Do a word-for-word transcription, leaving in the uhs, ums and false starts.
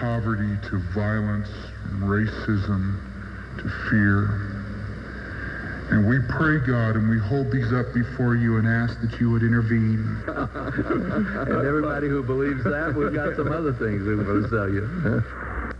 poverty to violence, from racism to fear. And we pray, God, and we hold these up before you and ask that you would intervene. And everybody who believes that, we've got some other things we want to tell you.